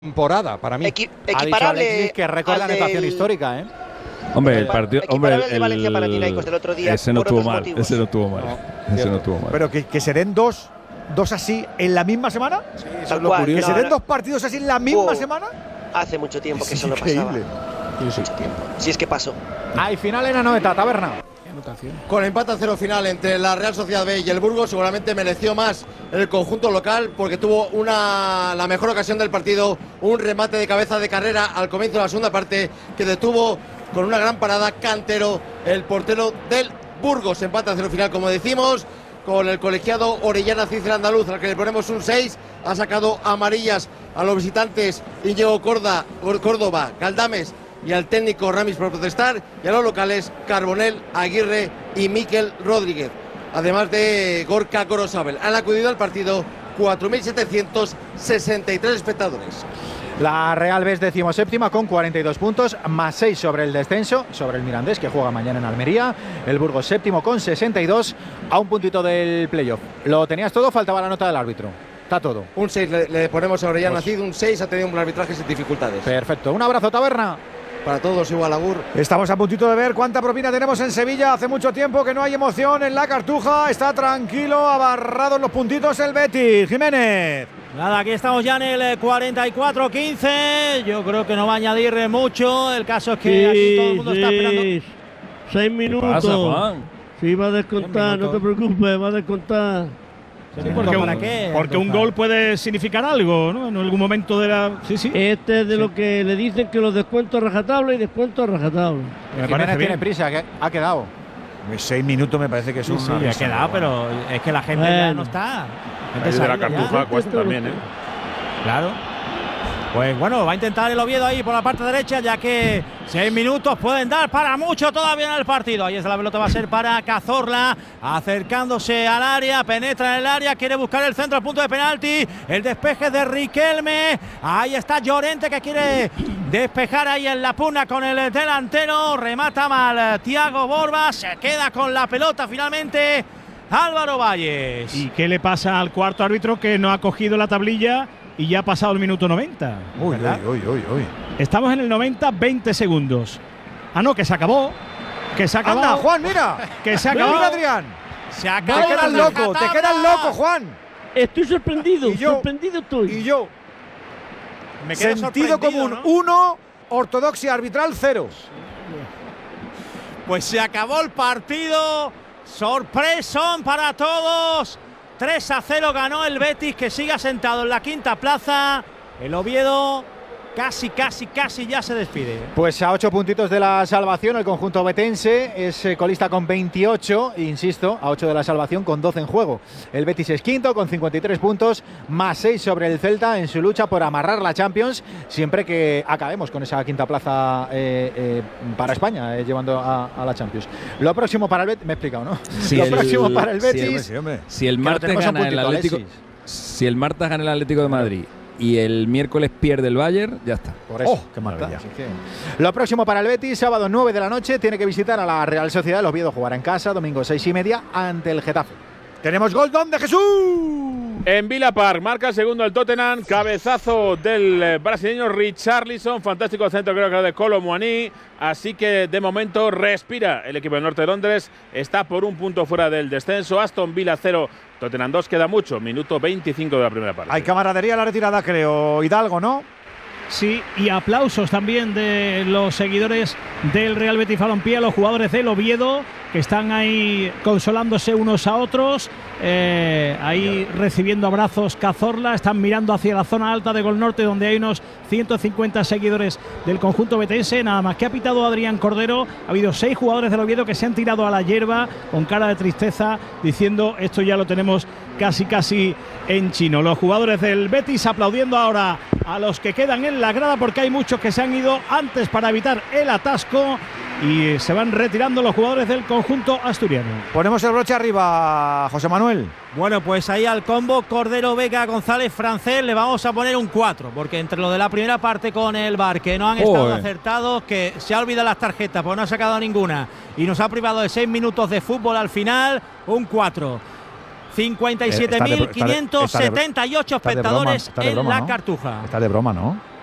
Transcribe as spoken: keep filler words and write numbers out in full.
temporada para mí. Equi equiparable Alexis, que récord de anotación histórica, ¿eh? Hombre, el partido, hombre, el, el de Valencia Panathinaikos del otro día. Ese no estuvo mal, motivos. ese no estuvo mal, No, ese no estuvo mal. Pero que, que se den dos, dos así en la misma semana. Sí, eso es lo curioso. Que no, se den no. dos partidos así en la misma uh, semana. Hace mucho tiempo que es eso no increíble. pasaba. Mucho tiempo. Si es que pasó. Hay final en Anoeta, Taberna. Con empate a cero final entre la Real Sociedad B y el Burgos, seguramente mereció más el conjunto local porque tuvo una la mejor ocasión del partido, un remate de cabeza de carrera al comienzo de la segunda parte que detuvo con una gran parada Cantero, el portero del Burgos. Empate a cero final, como decimos, con el colegiado Orellana Cícera Andaluz, al que le ponemos un seis. Ha sacado amarillas a los visitantes Íñigo Corda, Córdoba, Galdames y al técnico Ramis por protestar, y a los locales Carbonell, Aguirre y Miquel Rodríguez, además de Gorka Gorosabel. Han acudido al partido cuatro mil setecientos sesenta y tres espectadores. La Real B es decimoséptima con cuarenta y dos puntos, más seis sobre el descenso, sobre el Mirandés, que juega mañana en Almería. El Burgos séptimo con sesenta y dos, a un puntito del playoff. ¿Lo tenías todo? Faltaba la nota del árbitro. Está todo. Un seis le, le ponemos a Orellana pues, Cid, un seis, ha tenido un arbitraje sin dificultades. Perfecto. Un abrazo, Taberna. Para todos igual, Agur. Estamos a puntito de ver cuánta propina tenemos en Sevilla. Hace mucho tiempo que no hay emoción en la Cartuja. Está tranquilo, abarrados los puntitos el Betis. Jiménez. Nada, aquí estamos ya en el cuarenta y cuatro quince. Yo creo que no va a añadir mucho. El caso es que sí, aquí todo el mundo sí. está esperando. Seis minutos. ¿Qué pasa, Juan? Sí, va a descontar, no te preocupes, va a descontar. Sí, porque ¿para un, qué? porque un gol puede significar algo, ¿no? En algún momento de la. Sí, sí. Este es de sí. lo que le dicen que los descuentos rajatabla y descuentos rajatabla. Me parece tiene prisa, que ha quedado. Seis minutos me parece que es sí, un. Sí, ha quedado, pero es que la gente bueno. ya no está. El de la Cartuja ya. cuesta también, ¿eh? Claro. Pues bueno, va a intentar el Oviedo ahí por la parte derecha, ya que seis minutos pueden dar para mucho todavía en el partido. Ahí está la pelota, va a ser para Cazorla, acercándose al área, penetra en el área, quiere buscar el centro al punto de penalti, el despeje de Riquelme, ahí está Llorente que quiere despejar ahí en la pugna con el delantero, remata mal Thiago Borba, se queda con la pelota finalmente Álvaro Valles. ¿Y qué le pasa al cuarto árbitro que no ha cogido la tablilla y ya ha pasado el minuto noventa? Uy, uy, uy, uy, uy. Estamos en el noventa, veinte segundos. Ah, no, que se acabó. Que se acabó. Anda, Juan, mira. Que se acabó. Mira, Adrián. Se acabó. Te quedas loco, te quedas loco, Juan. Estoy sorprendido, ¿Y yo? sorprendido estoy. Y yo. Me quedo Sentido común, ¿no? uno, ortodoxia arbitral, cero. Pues se acabó el partido. Sorpresón para todos. tres a cero ganó el Betis, que sigue sentado en la quinta plaza. El Oviedo casi, casi, casi ya se despide. Pues a ocho puntitos de la salvación, el conjunto betense es colista con veintiocho, insisto, a ocho de la salvación con doce en juego. El Betis es quinto con cincuenta y tres puntos, más seis sobre el Celta en su lucha por amarrar la Champions, siempre que acabemos con esa quinta plaza eh, eh, para España, eh, llevando a, a la Champions. Lo próximo para el Betis, me he explicado, ¿no? Si Lo el, próximo para el Betis. Si el, si el martes gana gana el el Atlético, Alexis. si el martes gana el Atlético de Madrid y el miércoles pierde el Bayern, ya está. Por eso. Oh, qué maravilla. Que... Lo próximo para el Betis, sábado nueve de la noche, tiene que visitar a la Real Sociedad. El Oviedo jugará en casa, domingo seis y media, ante el Getafe. Tenemos gol de Jesús. En Villa Park, marca el segundo el Tottenham, cabezazo del brasileño Richarlison, fantástico centro creo que era de Kolo Muani, así que de momento respira el equipo del norte de Londres, está por un punto fuera del descenso. Aston Villa cero, Tottenham dos, queda mucho, minuto veinticinco de la primera parte. Hay camaradería a la retirada, creo, Hidalgo, ¿no? Sí, y aplausos también de los seguidores del Real Betis Balompié, los jugadores del Oviedo, que están ahí consolándose unos a otros, eh, ahí recibiendo abrazos Cazorla, están mirando hacia la zona alta de Gol Norte, donde hay unos ciento cincuenta seguidores del conjunto betense. Nada más que ha pitado Adrián Cordero, ha habido seis jugadores del Oviedo que se han tirado a la hierba con cara de tristeza, diciendo esto ya lo tenemos casi casi en chino. Los jugadores del Betis aplaudiendo ahora a los que quedan en la grada, porque hay muchos que se han ido antes para evitar el atasco, y se van retirando los jugadores del conjunto asturiano. Ponemos el broche arriba, José Manuel. Bueno, pues ahí al combo Cordero, Vega, González, Francés le vamos a poner un cuatro, porque entre lo de la primera parte con el V A R, que no han estado Joder. acertados, que se ha olvidado las tarjetas, pues no ha sacado ninguna, y nos ha privado de seis minutos de fútbol al final, un cuatro. cincuenta y siete mil quinientos setenta y ocho espectadores en la Cartuja. Está de broma, ¿no?